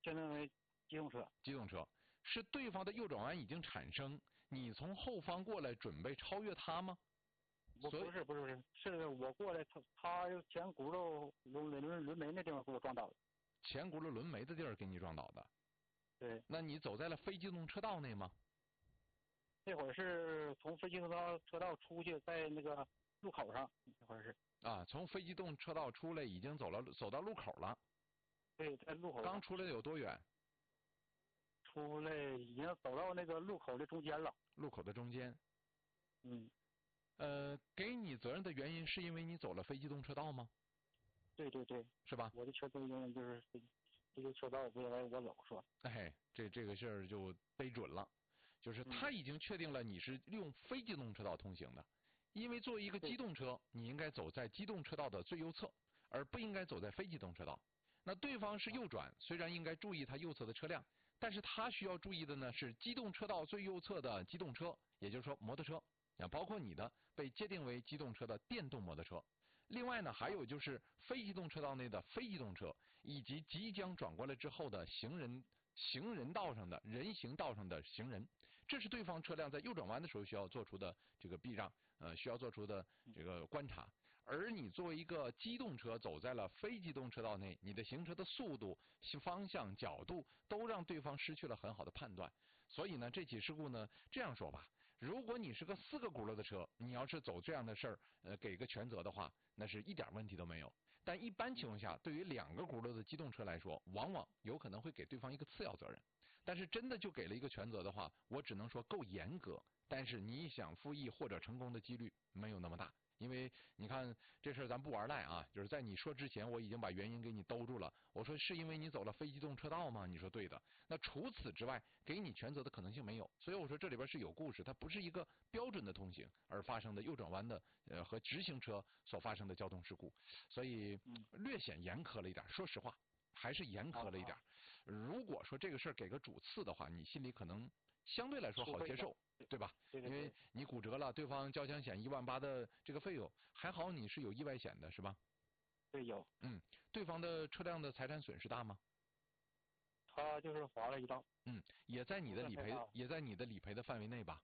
确定为机动车。 机动车是对方的右转弯已经产生，你从后方过来准备超越他吗？ 不是是我过来，他前轱辘轮眉那地方给我撞倒了。 前轱辘轮眉的地儿给你撞倒的。 对。 那你走在了非机动车道内吗？ 那会儿是从非机动车道出去，在那个路口上，那会儿是。 啊，从非机动车道出来，已经走到路口了。 对，在路口上。 刚出来有多远？ 出来已经走到那个路口的中间了。 路口的中间。 嗯。 给你责任的原因是因为你走了非机动车道吗？ 对对对。 是吧？ 我的全责原因就是这个车道我走是吧？ 哎，这个事儿就背准了，就是他已经确定了你是用非机动车道通行的，因为作为一个机动车，你应该走在机动车道的最右侧，而不应该走在非机动车道。那对方是右转，虽然应该注意他右侧的车辆，但是他需要注意的呢是机动车道最右侧的机动车，也就是说摩托车。包括你的被界定为机动车的电动摩托车，另外呢还有就是非机动车道内的非机动车，以及即将转过来之后的行人道上的人行道上的行人，这是对方车辆在右转弯的时候需要做出的这个避让，需要做出的这个观察。而你作为一个机动车走在了非机动车道内，你的行车的速度、方向、角度都让对方失去了很好的判断。所以呢，这起事故呢，这样说吧，如果你是个4个轱辘的车，你要是走这样的事儿，给个全责的话，那是一点问题都没有。但一般情况下，对于2个轱辘的机动车来说，往往有可能会给对方一个次要责任。但是真的就给了一个全责的话，我只能说够严格，但是你想复议或者成功的几率没有那么大。因为你看这事儿咱不玩赖啊，就是在你说之前我已经把原因给你兜住了。我说是因为你走了非机动车道吗？你说对的。那除此之外给你全责的可能性没有，所以我说这里边是有故事，它不是一个标准的通行而发生的右转弯的和直行车所发生的交通事故，所以略显严苛了一点，说实话还是严苛了一点。如果说这个事儿给个主次的话，你心里可能相对来说好接受，对吧？ 对。 因为你骨折了，对方交强险18000的这个费用，还好你是有意外险的，是吧？ 对，有。 对方的车辆的财产损失大吗？ 他就是划了一道。 也在你的理赔的范围内吧？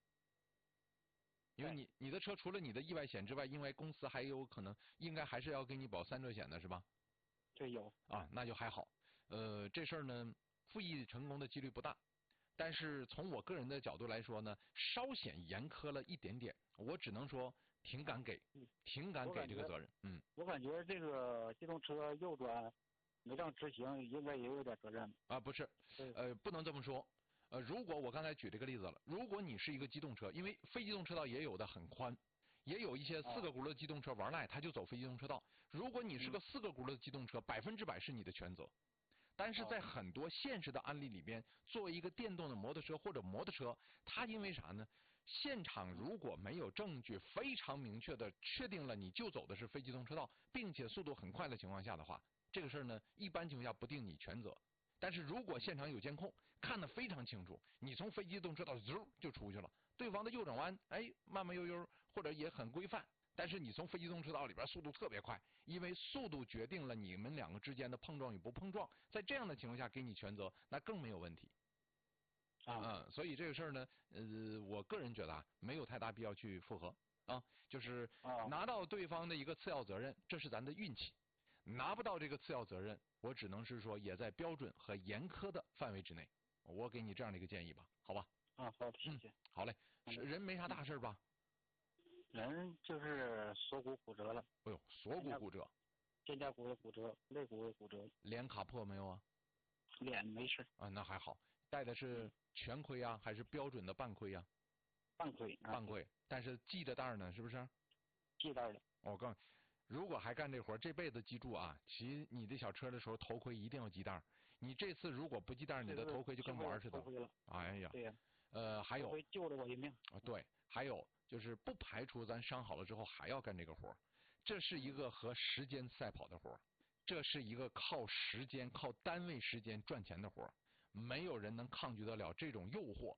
因为你的车除了你的意外险之外，因为公司还有可能应该还是要给你保3者险的，是吧？ 对，有。 那就还好。这事儿呢，复议成功的几率不大。但是从我个人的角度来说呢，稍显严苛了一点点，我只能说挺敢给这个责任。 我感觉这个机动车右转没让执行，应该也有点责任。 不是，不能这么说。如果我刚才举这个例子了，如果你是一个机动车，因为非机动车道也有的很宽，也有一些4个轱辘的机动车玩赖，他就走非机动车道。如果你是个4个轱辘的机动车，100%是你的全责。但是在很多现实的案例里边，作为一个电动的摩托车或者摩托车，它因为啥呢？现场如果没有证据非常明确的确定了你就走的是非机动车道，并且速度很快的情况下的话，这个事儿呢，一般情况下不定你全责。但是如果现场有监控，看得非常清楚，你从非机动车道就出去了，对方的右转弯慢慢悠悠或者也很规范。但是你从非机动车道里边速度特别快，因为速度决定了你们2个之间的碰撞与不碰撞，在这样的情况下给你全责，那更没有问题。所以这个事儿呢，我个人觉得没有太大必要去复核就是拿到对方的一个次要责任，这是咱的运气；拿不到这个次要责任，我只能是说也在标准和严苛的范围之内。我给你这样的一个建议吧，好吧？ 好，谢谢。 好嘞，人没啥大事吧？ 人就是锁骨骨折了。 哎呦，锁骨骨折， 肩胛骨也骨折，肋骨也骨折。 脸卡破没有啊？ 脸没事。 那还好。戴的是全盔啊，还是标准的半盔啊？ 半盔。 半盔，但是系着带呢，是不是？ 系带的。 我告诉你，如果还干这活，这辈子记住啊，骑你的小车的时候头盔一定要系带。你这次如果不系带，你的头盔就跟玩似的。哎呀。 对呀。 还有。 救了我一命。 对，还有。就是不排除咱伤好了之后还要干这个活，这是一个和时间赛跑的活，这是一个靠时间、靠单位时间赚钱的活，没有人能抗拒得了这种诱惑。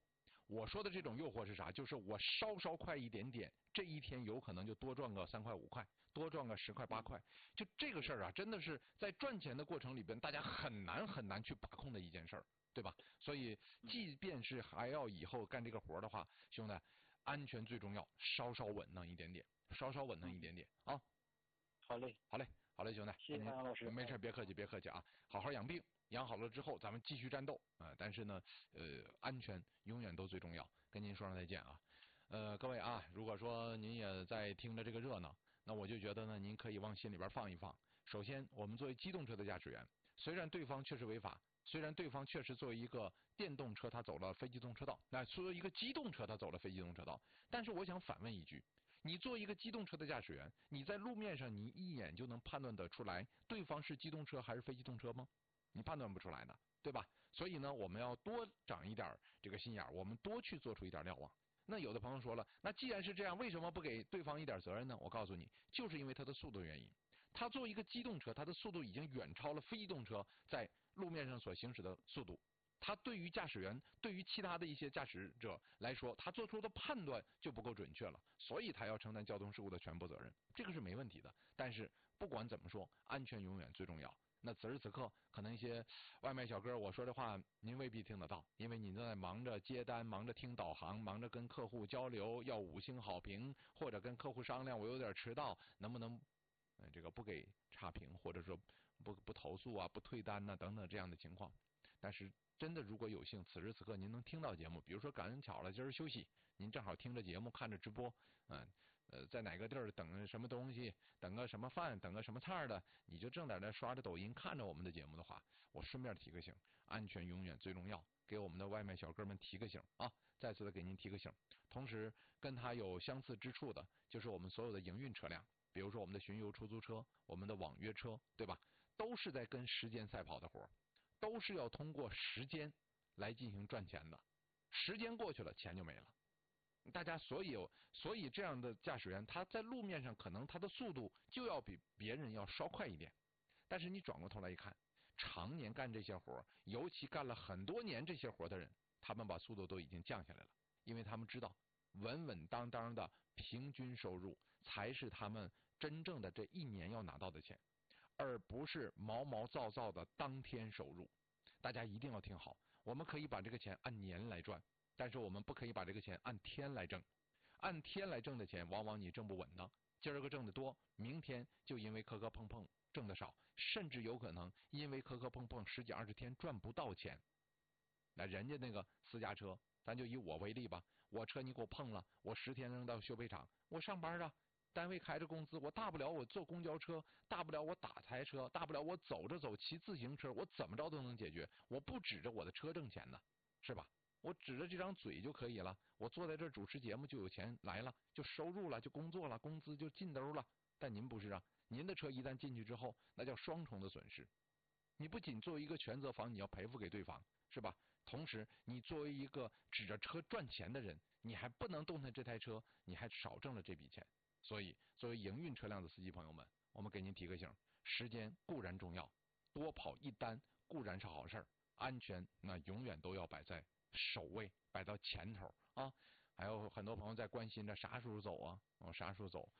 我说的这种诱惑是啥？就是我稍稍快一点点，这一天有可能就多赚个3块5块，多赚个10块8块。就这个事儿啊，真的是在赚钱的过程里边，大家很难去把控的一件事儿，对吧？所以，即便是还要以后干这个活的话，兄弟，安全最重要，稍稍稳当一点点，稍稍稳当一点点啊。 好嘞， 好嘞，好嘞，兄弟， 谢谢杨老师。 没事，别客气，别客气啊，好好养病。养好了之后，咱们继续战斗啊！但是呢，安全永远都最重要。跟您说声再见啊！各位啊，如果说您也在听着这个热闹，那我就觉得呢，您可以往心里边放一放。首先，我们作为机动车的驾驶员，虽然对方确实违法，虽然对方确实作为一个电动车他走了非机动车道，那作为一个机动车他走了非机动车道，但是我想反问一句。你作为一个机动车的驾驶员，你在路面上你一眼就能判断得出来对方是机动车还是非机动车吗？你判断不出来的，对吧？所以呢，我们要多长一点这个心眼，我们多去做出一点瞭望。那有的朋友说了，那既然是这样，为什么不给对方一点责任呢？我告诉你，就是因为它的速度原因。它作为一个机动车，它的速度已经远超了非机动车在路面上所行驶的速度。他对于驾驶员，对于其他的一些驾驶者来说，他做出的判断就不够准确了，所以他要承担交通事故的全部责任，这个是没问题的。但是不管怎么说，安全永远最重要。那此时此刻，可能一些外卖小哥我说的话您未必听得到，因为你正在忙着接单，忙着听导航，忙着跟客户交流，要5星好评，或者跟客户商量我有点迟到，能不能这个不给差评，或者说不投诉啊，不退单呐、等等这样的情况。但是真的如果有幸此时此刻您能听到节目，比如说赶上巧了今儿休息，您正好听着节目看着直播，在哪个地儿等什么东西，等个什么饭，等个什么菜的，你就正在那刷着抖音看着我们的节目的话，我顺便提个醒，安全永远最重要，给我们的外卖小哥们提个醒啊！再次的给您提个醒。同时跟它有相似之处的就是我们所有的营运车辆，比如说我们的巡游出租车，我们的网约车，对吧？都是在跟时间赛跑的活，都是要通过时间来进行赚钱的，时间过去了，钱就没了。大家所以这样的驾驶员，他在路面上可能他的速度就要比别人要稍快一点，但是你转过头来一看，常年干这些活，尤其干了很多年这些活的人，他们把速度都已经降下来了，因为他们知道稳稳当当的平均收入才是他们真正的这一年要拿到的钱，而不是毛毛躁躁的当天收入。大家一定要听好，我们可以把这个钱按年来赚，但是我们不可以把这个钱按天来挣。按天来挣的钱，往往你挣不稳当。今儿个挣得多，明天就因为磕磕碰碰挣得少，甚至有可能因为磕磕碰碰10几20天赚不到钱。那人家那个私家车，咱就以我为例吧，我车你给我碰了，我10天扔到修配厂，我上班啊，单位开着工资，我大不了我坐公交车，大不了我打台车，大不了我走着走骑自行车，我怎么着都能解决。我不指着我的车挣钱呢，是吧？我指着这张嘴就可以了，我坐在这儿主持节目就有钱来了，就收入了，就工作了，工资就进兜了。但您不是啊，您的车一旦进去之后，那叫双重的损失。你不仅作为一个全责方，你要赔付给对方，是吧？同时，你作为一个指着车赚钱的人，你还不能动弹这台车，你还少挣了这笔钱。所以，作为营运车辆的司机朋友们，我们给您提个醒：时间固然重要，多跑一单固然是好事儿，安全那永远都要摆在首位，摆到前头啊！还有很多朋友在关心着啥时候走啊？啥时候走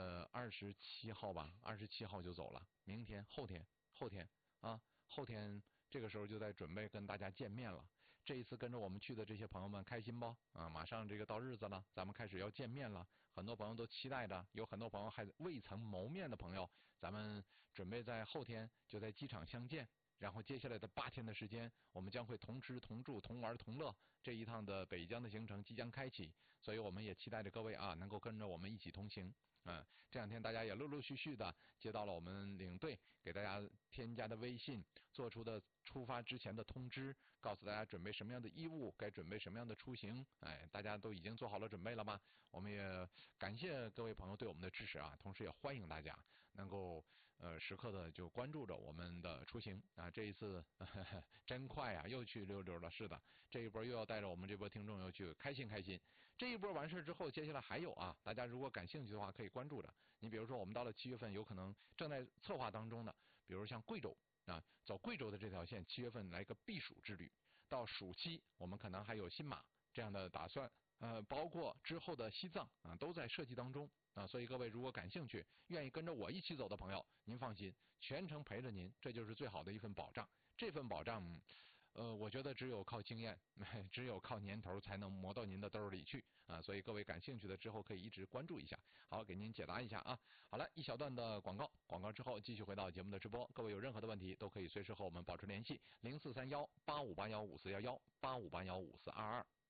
？27号吧，27号就走了。明天、后天啊，后天这个时候就在准备跟大家见面了。这一次跟着我们去的这些朋友们开心不？啊，马上这个到日子了，咱们开始要见面了。很多朋友都期待着，有很多朋友还未曾谋面的朋友，咱们准备在后天就在机场相见。然后接下来的8天的时间，我们将会同吃同住同玩同乐，这一趟的北疆的行程即将开启，所以我们也期待着各位啊能够跟着我们一起同行。这2天大家也陆陆续续的接到了我们领队给大家添加的微信，做出的出发之前的通知，告诉大家准备什么样的衣物，该准备什么样的出行。大家都已经做好了准备了吗？我们也感谢各位朋友对我们的支持啊，同时也欢迎大家能够时刻的就关注着我们的出行啊。这一次真快啊，又去溜溜了。是的，这一波又要带着我们这波听众又去开心。这一波完事之后，接下来还有啊，大家如果感兴趣的话可以关注着。你比如说我们到了7月份，有可能正在策划当中的，比如像贵州啊，走贵州的这条线，7月份来个避暑之旅。到暑期我们可能还有新马这样的打算，包括之后的西藏啊，都在设计当中啊。所以各位如果感兴趣，愿意跟着我一起走的朋友，您放心，全程陪着您，这就是最好的一份保障。这份保障，我觉得只有靠经验，只有靠年头才能磨到您的兜里去啊。所以各位感兴趣的之后可以一直关注一下。好，给您解答一下啊。好了，一小段的广告，广告之后继续回到节目的直播。各位有任何的问题都可以随时和我们保持联系，043185815411，85815422。